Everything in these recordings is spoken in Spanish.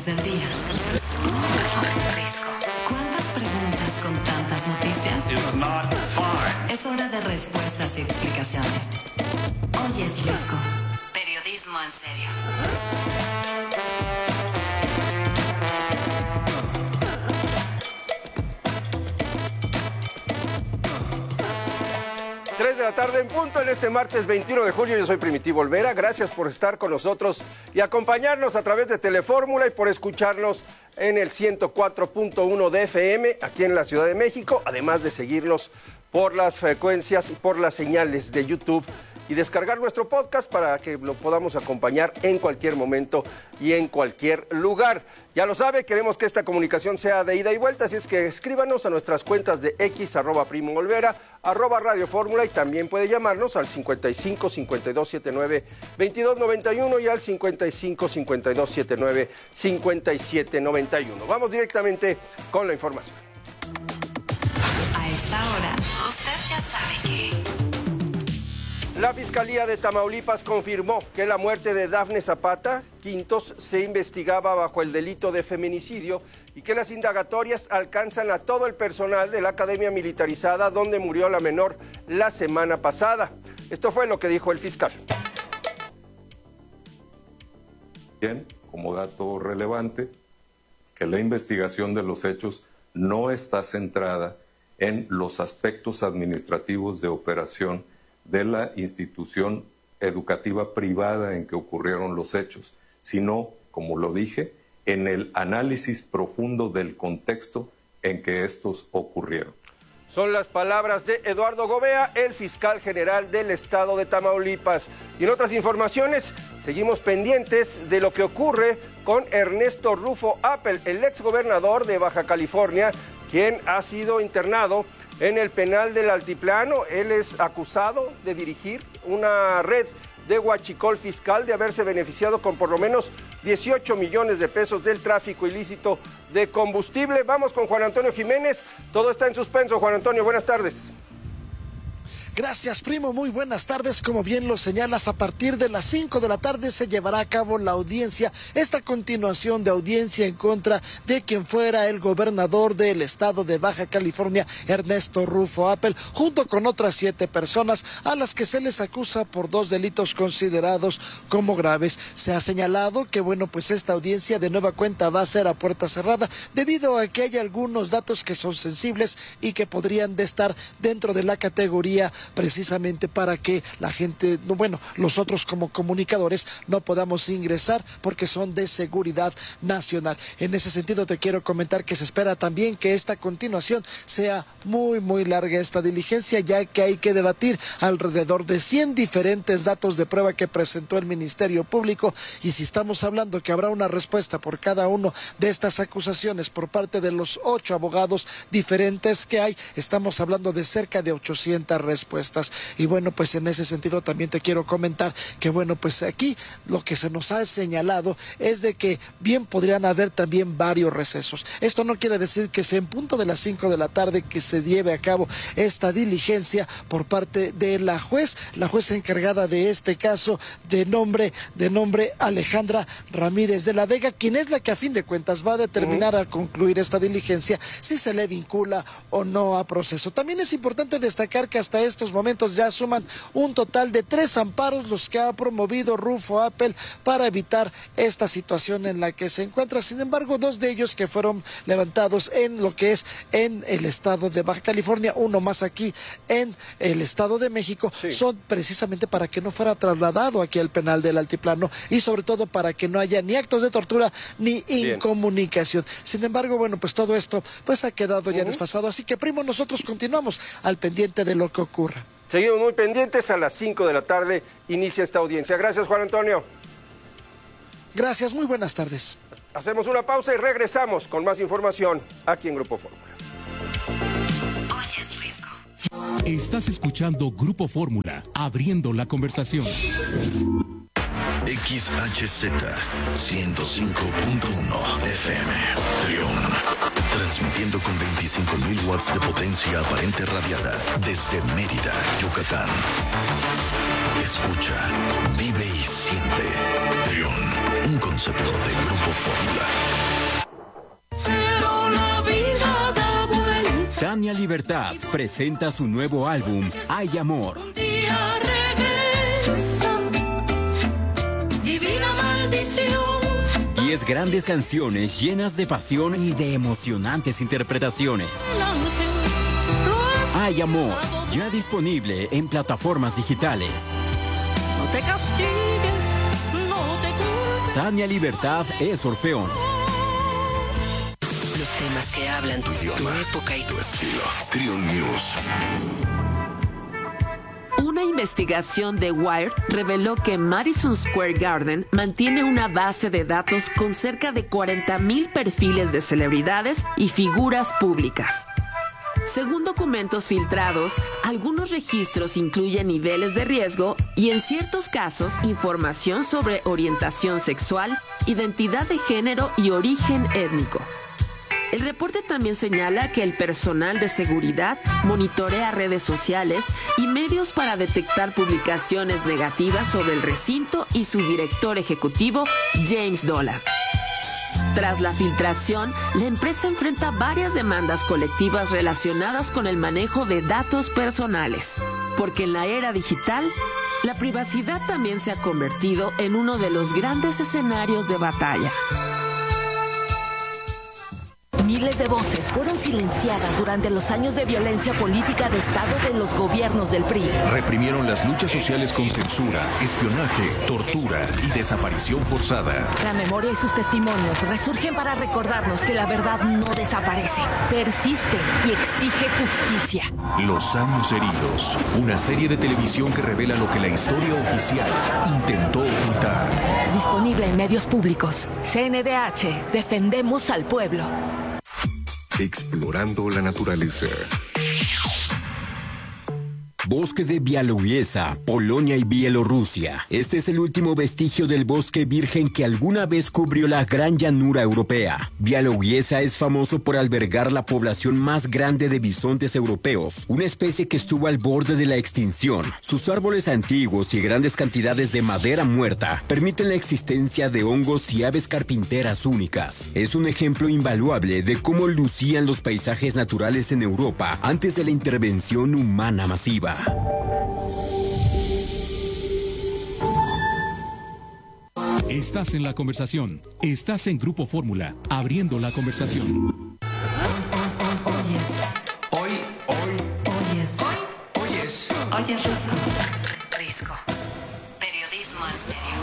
del día. Risco. ¿Cuántas preguntas con tantas noticias? It's not fine. Es hora de respuestas y explicaciones. Hoy es Risco. Periodismo en serio. 3 de la tarde en punto en este martes 21 de julio. Yo soy Primitivo Olvera. Gracias por estar con nosotros y acompañarnos a través de Telefórmula y por escucharnos en el 104.1 de FM aquí en la Ciudad de México, además de seguirnos por las frecuencias y por las señales de YouTube y descargar nuestro podcast para que lo podamos acompañar en cualquier momento y en cualquier lugar. Ya lo sabe, queremos que esta comunicación sea de ida y vuelta, así es que escríbanos a nuestras cuentas de X, @Primo Olvera, @Radio Fórmula, y también puede llamarnos al 55 52 79 22 91 y al 55 52 79 57 91. Vamos directamente con la información. A esta hora, usted ya sabe que... La Fiscalía de Tamaulipas confirmó que la muerte de Dafne Zapata Quintos se investigaba bajo el delito de feminicidio y que las indagatorias alcanzan a todo el personal de la Academia Militarizada donde murió la menor la semana pasada. Esto fue lo que dijo el fiscal. Bien, como dato relevante, que la investigación de los hechos no está centrada en los aspectos administrativos de operación de la institución educativa privada en que ocurrieron los hechos, sino, como lo dije, en el análisis profundo del contexto en que estos ocurrieron. Son las palabras de Eduardo Gobea, el fiscal general del estado de Tamaulipas. Y en otras informaciones, seguimos pendientes de lo que ocurre con Ernesto Rufo Appel, el exgobernador de Baja California, quien ha sido internado en el penal del Altiplano. Él es acusado de dirigir una red de huachicol fiscal, de haberse beneficiado con por lo menos 18 millones de pesos del tráfico ilícito de combustible. Vamos con Juan Antonio Jiménez. Todo está en suspenso. Juan Antonio, buenas tardes. Gracias, Primo. Muy buenas tardes. Como bien lo señalas, a partir de las 5 de la tarde se llevará a cabo la audiencia, esta continuación de audiencia en contra de quien fuera el gobernador del estado de Baja California, Ernesto Rufo Appel, junto con otras 7 personas a las que se les acusa por 2 delitos considerados como graves. Se ha señalado que, pues esta audiencia de nueva cuenta va a ser a puerta cerrada, debido a que hay algunos datos que son sensibles y que podrían de estar dentro de la categoría precisamente para que la gente, nosotros como comunicadores no podamos ingresar porque son de seguridad nacional. En ese sentido te quiero comentar que se espera también que esta continuación sea muy larga esta diligencia, ya que hay que debatir alrededor de 100 diferentes datos de prueba que presentó el Ministerio Público, y si estamos hablando que habrá una respuesta por cada uno de estas acusaciones por parte de los 8 abogados diferentes que hay, estamos hablando de cerca de 800 respuestas. Y pues en ese sentido también te quiero comentar que pues aquí lo que se nos ha señalado es de que bien podrían haber también varios recesos. Esto no quiere decir que sea en punto de las 5 de la tarde que se lleve a cabo esta diligencia por parte de la juez encargada de este caso, de nombre Alejandra Ramírez de la Vega, quien es la que a fin de cuentas va a determinar al concluir esta diligencia si se le vincula o no a proceso. También es importante destacar que hasta estos momentos ya suman un total de 3 amparos los que ha promovido Rufo Appel para evitar esta situación en la que se encuentra. Sin embargo, 2 de ellos que fueron levantados en lo que es en el estado de Baja California, uno más aquí en el estado de México, son precisamente para que no fuera trasladado aquí al penal del Altiplano y sobre todo para que no haya ni actos de tortura ni incomunicación. Sin embargo, pues todo esto ha quedado ya desfasado, así que, Primo, nosotros continuamos al pendiente de lo que ocurra. Seguimos muy pendientes. A las 5 de la tarde inicia esta audiencia. Gracias, Juan Antonio. Gracias, muy buenas tardes. Hacemos una pausa y regresamos con más información aquí en Grupo Fórmula. Hoy es Risco. Estás escuchando Grupo Fórmula, abriendo la conversación. XHZ 105.1 FM Trión, transmitiendo con 25.000 watts de potencia aparente radiada desde Mérida, Yucatán. Escucha, vive y siente. Trión, un concepto de Grupo Fórmula. Tania Libertad presenta su nuevo álbum, Hay Amor. Un día regresa, divina maldición. 10 grandes canciones llenas de pasión y de emocionantes interpretaciones. Hay Amor, ya disponible en plataformas digitales. No te castigues, no te culpes. Tania Libertad es Orfeón. Los temas que hablan Tu idioma, tu época y tu estilo. Trion News. Una investigación de Wired reveló que Madison Square Garden mantiene una base de datos con cerca de 40,000 perfiles de celebridades y figuras públicas. Según documentos filtrados, algunos registros incluyen niveles de riesgo y, en ciertos casos, información sobre orientación sexual, identidad de género y origen étnico. El reporte también señala que el personal de seguridad monitorea redes sociales y medios para detectar publicaciones negativas sobre el recinto y su director ejecutivo, James Dolan. Tras la filtración, la empresa enfrenta varias demandas colectivas relacionadas con el manejo de datos personales, porque en la era digital, la privacidad también se ha convertido en uno de los grandes escenarios de batalla. Miles de voces fueron silenciadas durante los años de violencia política de Estado de los gobiernos del PRI. Reprimieron las luchas sociales con censura, espionaje, tortura y desaparición forzada. La memoria y sus testimonios resurgen para recordarnos que la verdad no desaparece, persiste y exige justicia. Los años heridos, una serie de televisión que revela lo que la historia oficial intentó ocultar. Disponible en medios públicos. CNDH, defendemos al pueblo. Explorando la naturaleza. Bosque de Białowieża, Polonia y Bielorrusia. Este es el último vestigio del bosque virgen que alguna vez cubrió la gran llanura europea. Białowieża es famoso por albergar la población más grande de bisontes europeos, una especie que estuvo al borde de la extinción. Sus árboles antiguos y grandes cantidades de madera muerta permiten la existencia de hongos y aves carpinteras únicas. Es un ejemplo invaluable de cómo lucían los paisajes naturales en Europa antes de la intervención humana masiva. Estás en la conversación. Estás en Grupo Fórmula, abriendo la conversación. Oyes Risco. Periodismo en serio.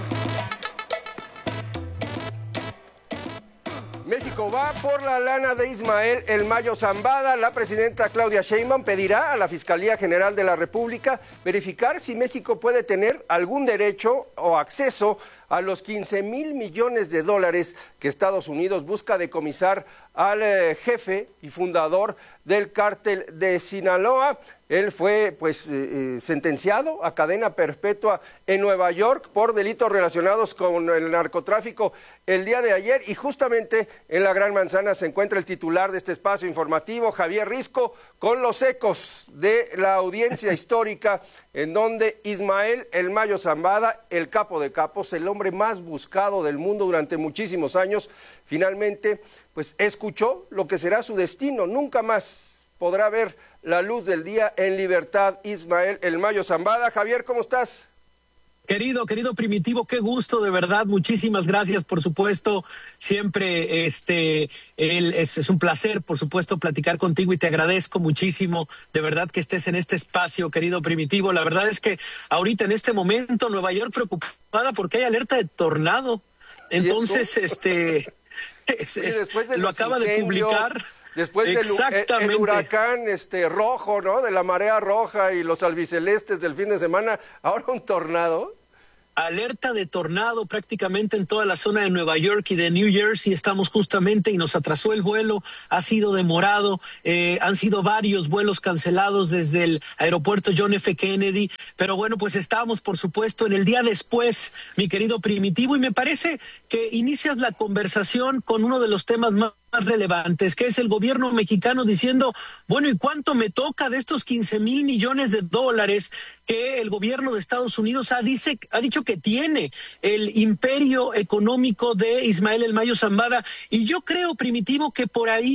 México va por la lana de Ismael El Mayo Zambada. La presidenta Claudia Sheinbaum pedirá a la Fiscalía General de la República verificar si México puede tener algún derecho o acceso a los 15,000 millones de dólares que Estados Unidos busca decomisar al jefe y fundador del cártel de Sinaloa. Él fue sentenciado a cadena perpetua en Nueva York por delitos relacionados con el narcotráfico el día de ayer, y justamente en la Gran Manzana se encuentra el titular de este espacio informativo, Javier Risco, con los ecos de la audiencia histórica en donde Ismael El Mayo Zambada, el capo de capos, el hombre más buscado del mundo durante muchísimos años, finalmente escuchó lo que será su destino. Nunca más podrá ver la luz del día en libertad Ismael El Mayo Zambada. Javier, ¿cómo estás? Querido Primitivo, qué gusto, de verdad, muchísimas gracias, por supuesto, siempre es un placer, por supuesto, platicar contigo, y te agradezco muchísimo, de verdad, que estés en este espacio, querido Primitivo. La verdad es que ahorita, en este momento, Nueva York preocupada porque hay alerta de tornado, entonces, después de lo acaba de publicar. Después del huracán rojo, ¿no? De la marea roja y los albicelestes del fin de semana, ahora un tornado. Alerta de tornado prácticamente en toda la zona de Nueva York y de New Jersey. Estamos justamente, y nos atrasó el vuelo, ha sido demorado, han sido varios vuelos cancelados desde el aeropuerto John F. Kennedy, pero bueno, pues estamos, por supuesto, en el día después, mi querido Primitivo, y me parece que inicias la conversación con uno de los temas más relevantes, que es el gobierno mexicano diciendo, bueno, ¿y cuánto me toca de estos 15,000 millones de dólares que el gobierno de Estados Unidos ha dicho que tiene el imperio económico de Ismael El Mayo Zambada? Y yo creo, Primitivo, que por ahí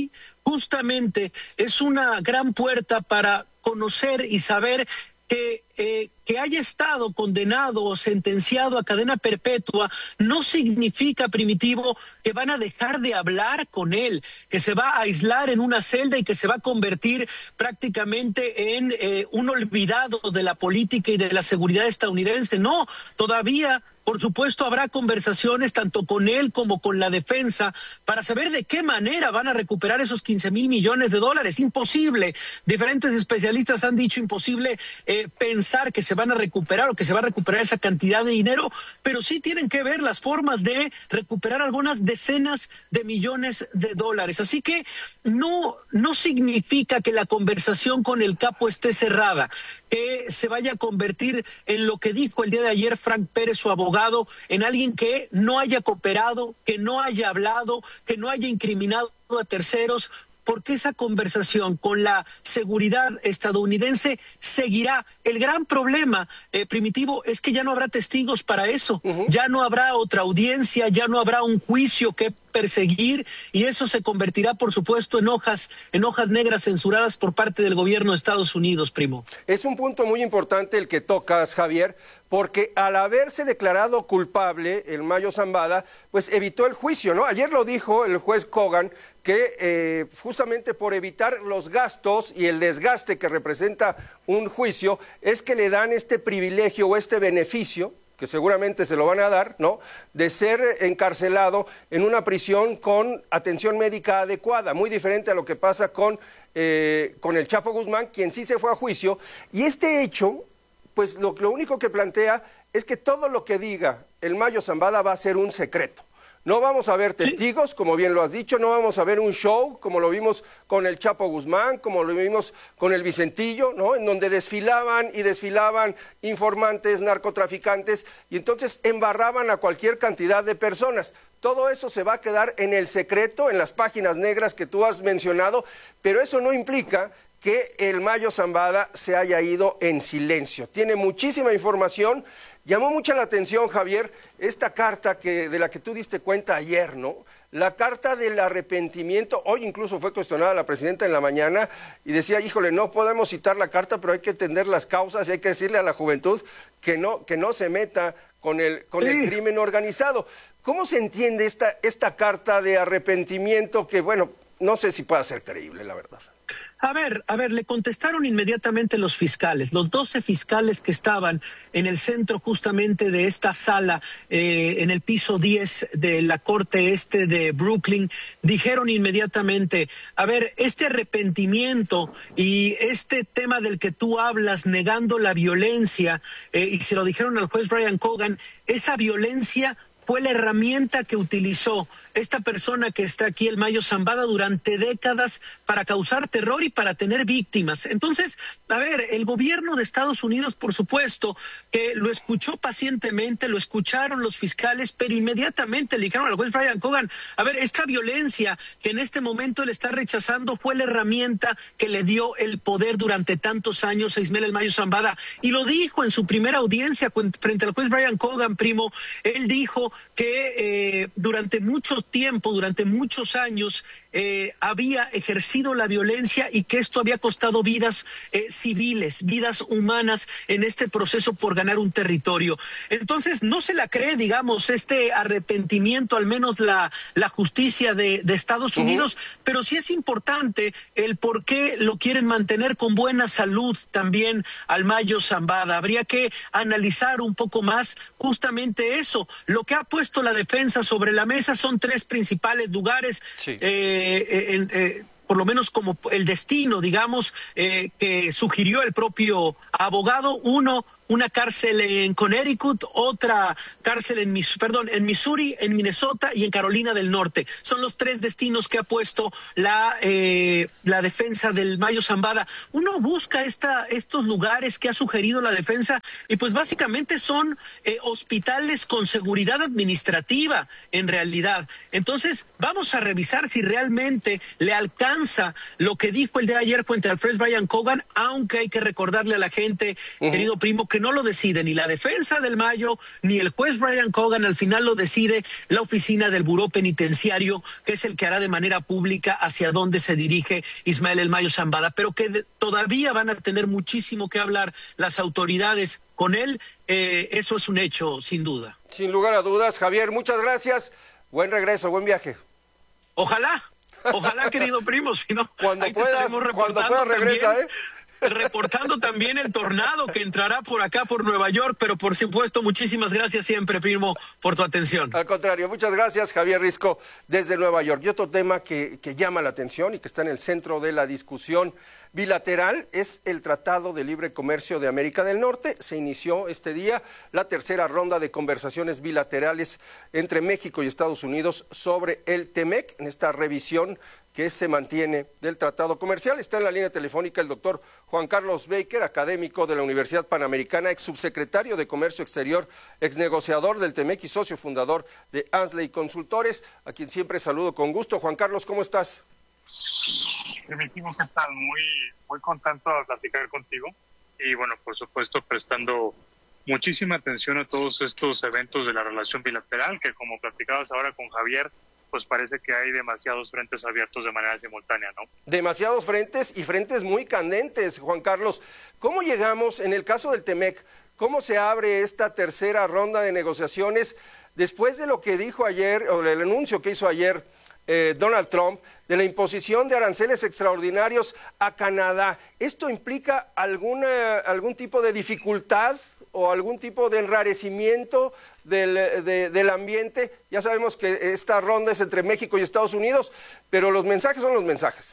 justamente es una gran puerta para conocer y saber que haya estado condenado o sentenciado a cadena perpetua no significa, Primitivo, que van a dejar de hablar con él, que se va a aislar en una celda y que se va a convertir prácticamente en un olvidado de la política y de la seguridad estadounidense. No, todavía, por supuesto, habrá conversaciones tanto con él como con la defensa para saber de qué manera van a recuperar esos 15,000 millones de dólares. Imposible. Diferentes especialistas han dicho imposible pensar que se van a recuperar o que se va a recuperar esa cantidad de dinero, pero sí tienen que ver las formas de recuperar algunas decenas de millones de dólares. Así que no significa que la conversación con el capo esté cerrada, que se vaya a convertir en lo que dijo el día de ayer Frank Pérez, su abogado, en alguien que no haya cooperado, que no haya hablado, que no haya incriminado a terceros, porque esa conversación con la seguridad estadounidense seguirá. El gran problema, Primitivo, es que ya no habrá testigos para eso, ya no habrá otra audiencia, ya no habrá un juicio que perseguir, y eso se convertirá, por supuesto, en hojas negras censuradas por parte del gobierno de Estados Unidos, Primo. Es un punto muy importante el que tocas, Javier, porque al haberse declarado culpable el Mayo Zambada, pues evitó el juicio, ¿no? Ayer lo dijo el juez Kogan, que justamente por evitar los gastos y el desgaste que representa un juicio, es que le dan este privilegio o este beneficio, que seguramente se lo van a dar, ¿no?, de ser encarcelado en una prisión con atención médica adecuada, muy diferente a lo que pasa con el Chapo Guzmán, quien sí se fue a juicio, y este hecho, pues lo único que plantea es que todo lo que diga el Mayo Zambada va a ser un secreto. No vamos a ver testigos, como bien lo has dicho, no vamos a ver un show, como lo vimos con el Chapo Guzmán, como lo vimos con el Vicentillo, ¿no?, en donde desfilaban informantes, narcotraficantes, y entonces embarraban a cualquier cantidad de personas. Todo eso se va a quedar en el secreto, en las páginas negras que tú has mencionado, pero eso no implica que el Mayo Zambada se haya ido en silencio. Tiene muchísima información. Llamó mucha la atención, Javier, esta carta de la que tú diste cuenta ayer, ¿no? La carta del arrepentimiento. Hoy incluso fue cuestionada la presidenta en la mañana y decía, híjole, no podemos citar la carta, pero hay que entender las causas y hay que decirle a la juventud que no se meta con el crimen organizado. ¿Cómo se entiende esta carta de arrepentimiento que, bueno, no sé si pueda ser creíble, la verdad? A ver, le contestaron inmediatamente los fiscales, los 12 fiscales que estaban en el centro justamente de esta sala, en el piso 10 de la Corte Este de Brooklyn, dijeron inmediatamente, a ver, este arrepentimiento y este tema del que tú hablas, negando la violencia, y se lo dijeron al juez Brian Kogan, esa violencia fue la herramienta que utilizó esta persona que está aquí, el Mayo Zambada, durante décadas para causar terror y para tener víctimas. Entonces, a ver, el gobierno de Estados Unidos, por supuesto, que lo escuchó pacientemente, lo escucharon los fiscales, pero inmediatamente le dijeron al juez Brian Kogan, a ver, esta violencia que en este momento él está rechazando fue la herramienta que le dio el poder durante tantos años a Ismael el Mayo Zambada. Y lo dijo en su primera audiencia frente al juez Brian Kogan, Primo. Él dijo que durante mucho tiempo, durante muchos años, había ejercido la violencia y que esto había costado vidas civiles, vidas humanas en este proceso por ganar un territorio. Entonces no se la cree, digamos, este arrepentimiento, al menos la justicia de Estados Unidos, pero sí es importante el por qué lo quieren mantener con buena salud también al Mayo Zambada. Habría que analizar un poco más justamente eso. Lo que ha puesto la defensa sobre la mesa son tres principales lugares, por lo menos como el destino, digamos, que sugirió el propio abogado. Uno, una cárcel en Connecticut, otra cárcel en Missouri, en Minnesota y en Carolina del Norte. Son los tres destinos que ha puesto la defensa del Mayo Zambada. Uno busca estos lugares que ha sugerido la defensa y pues básicamente son hospitales con seguridad administrativa en realidad. Entonces vamos a revisar si realmente le alcanza lo que dijo el de ayer frente al juez Brian Kogan, aunque hay que recordarle a la gente, querido Primo, que porque no lo decide ni la defensa del Mayo, ni el juez Brian Cogan, al final lo decide la oficina del Buró Penitenciario, que es el que hará de manera pública hacia dónde se dirige Ismael El Mayo Zambada, pero que todavía van a tener muchísimo que hablar las autoridades con él, eso es un hecho, sin duda. Sin lugar a dudas, Javier, muchas gracias, buen regreso, buen viaje. Ojalá, querido primo, si no, cuando ahí puedas, te estaremos reportando cuando puedas regresa, también, reportando también el tornado que entrará por acá, por Nueva York, pero por supuesto, muchísimas gracias siempre, primo, por tu atención. Al contrario, muchas gracias, Javier Risco, desde Nueva York. Y otro tema que llama la atención y que está en el centro de la discusión bilateral es el Tratado de Libre Comercio de América del Norte. Se inició este día la tercera ronda de conversaciones bilaterales entre México y Estados Unidos sobre el TEMEC, en esta revisión que se mantiene del tratado comercial. Está en la línea telefónica el doctor Juan Carlos Baker, académico de la Universidad Panamericana, ex subsecretario de Comercio Exterior, ex negociador del TEMEC y socio fundador de Ansley Consultores, a quien siempre saludo con gusto. Juan Carlos, ¿cómo estás? Permitimos que están muy contento de platicar contigo y bueno, por supuesto prestando muchísima atención a todos estos eventos de la relación bilateral que, como platicabas ahora con Javier, pues parece que hay demasiados frentes abiertos de manera simultánea, ¿no? Demasiados frentes y frentes muy candentes, Juan Carlos. ¿Cómo llegamos, en el caso del TEMEC, cómo se abre esta tercera ronda de negociaciones después de lo que dijo ayer, o el anuncio que hizo ayer Donald Trump, de la imposición de aranceles extraordinarios a Canadá? ¿Esto implica algún tipo de dificultad o algún tipo de enrarecimiento del ambiente? Ya sabemos que esta ronda es entre México y Estados Unidos, pero los mensajes son los mensajes.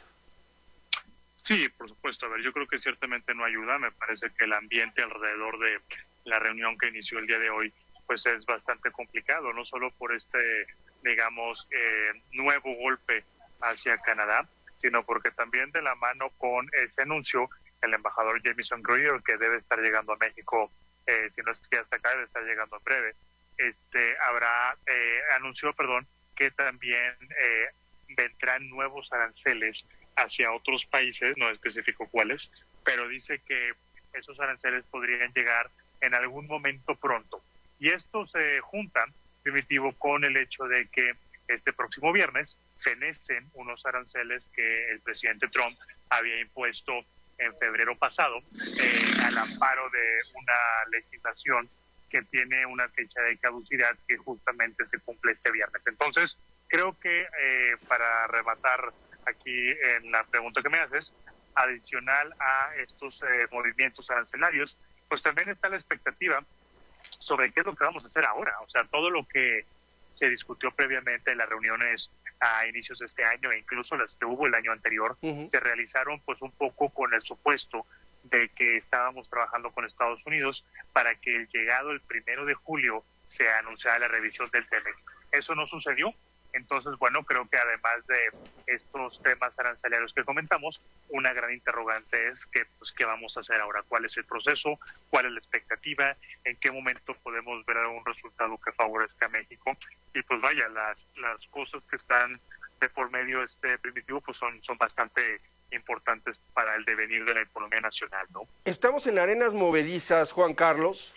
Sí, por supuesto. A ver, yo creo que ciertamente no ayuda. Me parece que el ambiente alrededor de la reunión que inició el día de hoy pues es bastante complicado, no solo por digamos, nuevo golpe hacia Canadá, sino porque también de la mano con ese anuncio, el embajador Jamieson Greer, que debe estar llegando a México, si no es que hasta acá, debe estar llegando en breve, anunció que también vendrán nuevos aranceles hacia otros países, no especificó cuáles, pero dice que esos aranceles podrían llegar en algún momento pronto. Y esto se junta, Primitivo, con el hecho de que este próximo viernes fenecen unos aranceles que el presidente Trump había impuesto en febrero pasado al amparo de una legislación que tiene una fecha de caducidad que justamente se cumple este viernes. Entonces, creo que para rematar aquí en la pregunta que me haces, adicional a estos movimientos arancelarios, pues también está la expectativa sobre qué es lo que vamos a hacer ahora. O sea, todo lo que se discutió previamente en las reuniones a inicios de este año e incluso las que hubo el año anterior, se realizaron pues un poco con el supuesto de que estábamos trabajando con Estados Unidos para que llegado el 1 de julio se anunciara la revisión del TEMEC. Eso no sucedió. Entonces, bueno, creo que además de estos temas arancelarios que comentamos, una gran interrogante es qué vamos a hacer ahora, cuál es el proceso, cuál es la expectativa, en qué momento podemos ver algún resultado que favorezca a México. Y pues vaya, las cosas que están de por medio Primitivo pues son bastante importantes para el devenir de la economía nacional, ¿no? ¿Estamos en arenas movedizas, Juan Carlos?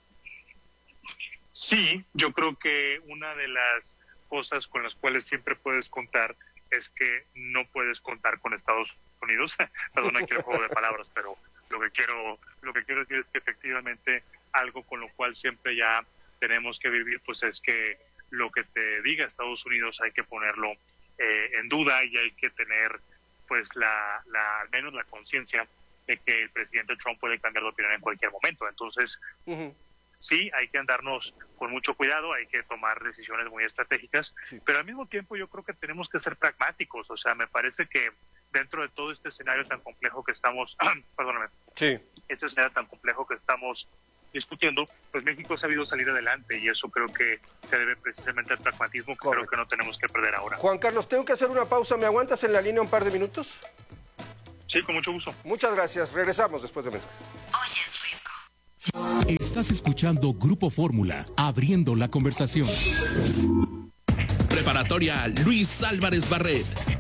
Sí, yo creo que una de las cosas con las cuales siempre puedes contar es que no puedes contar con Estados Unidos. Perdón, aquí el juego de palabras, pero lo que quiero decir es que efectivamente algo con lo cual siempre ya tenemos que vivir, pues es que lo que te diga Estados Unidos hay que ponerlo en duda y hay que tener pues al menos la conciencia de que el presidente Trump puede cambiar de opinión en cualquier momento. Entonces, sí, hay que andarnos con mucho cuidado, hay que tomar decisiones muy estratégicas, pero al mismo tiempo yo creo que tenemos que ser pragmáticos. O sea, me parece que dentro de todo este escenario tan complejo que estamos, este escenario tan complejo que estamos discutiendo, pues México ha sabido salir adelante y eso creo que se debe precisamente al pragmatismo que creo que no tenemos que perder ahora. Juan Carlos, tengo que hacer una pausa, ¿me aguantas en la línea un par de minutos? Sí, con mucho gusto. Muchas gracias, regresamos después de mensajes. Oyes Risco. Estás escuchando Grupo Fórmula, abriendo la conversación. Preparatoria Luis Álvarez Barret.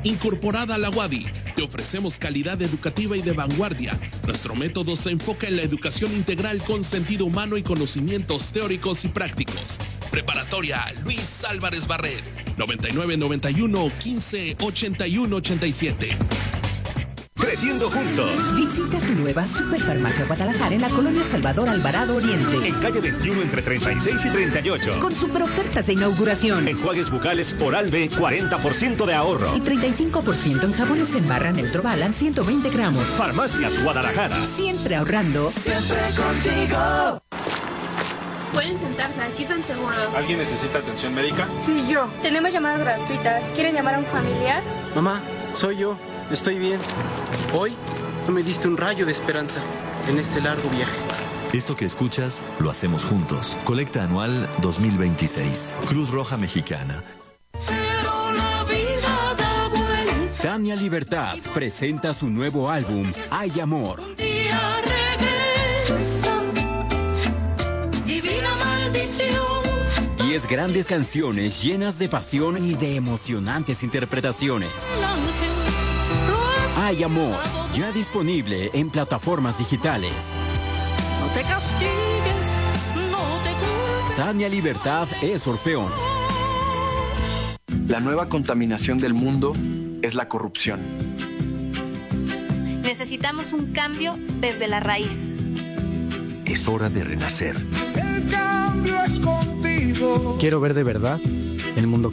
Incorporada a la UADY, te ofrecemos calidad educativa y de vanguardia. Nuestro método se enfoca en la educación integral con sentido humano y conocimientos teóricos y prácticos. Preparatoria Luis Álvarez Barret, 9991 15 81 87. Creciendo juntos. Visita tu nueva Superfarmacia Guadalajara en la colonia Salvador Alvarado Oriente. En calle 21 entre 36 y 38. Con super ofertas de inauguración. Enjuagues bucales Oral-B, 40% de ahorro. Y 35% en jabones en barra Neutro Balance, 120 gramos. Farmacias Guadalajara. Siempre ahorrando. Siempre contigo. Pueden sentarse, aquí están seguros. ¿Alguien necesita atención médica? Sí, yo. Tenemos llamadas gratuitas. ¿Quieren llamar a un familiar? Mamá, soy yo. Estoy bien. Hoy tú me diste un rayo de esperanza en este largo viaje. Esto que escuchas, lo hacemos juntos. Colecta anual 2026. Cruz Roja Mexicana. Pero la vida da vuelta. Tania Libertad presenta su nuevo álbum, Hay Amor. Un día regresa. Divina maldición. 10 grandes canciones llenas de pasión y de emocionantes interpretaciones. Hay Amor, ya disponible en plataformas digitales. No te castigues, no te culpes. Tania Libertad es Orfeón. La nueva contaminación del mundo es la corrupción. Necesitamos un cambio desde la raíz. Es hora de renacer. El cambio es contigo. Quiero ver de verdad el mundo